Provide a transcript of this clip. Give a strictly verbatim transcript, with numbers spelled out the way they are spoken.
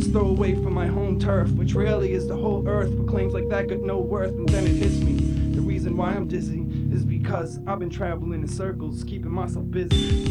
stone's throw away from my home turf, which really is the whole earth, but claims like that got no worth. And then it hits me, the reason why I'm dizzy is because I've been traveling in circles, keeping myself busy.